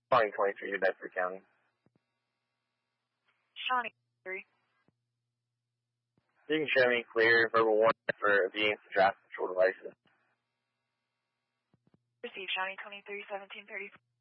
Shawnee 23 to Bedford County. Shawnee 3. You can show me clear verbal warning for obedience to traffic control devices. Receive Shawnee 23, 1734.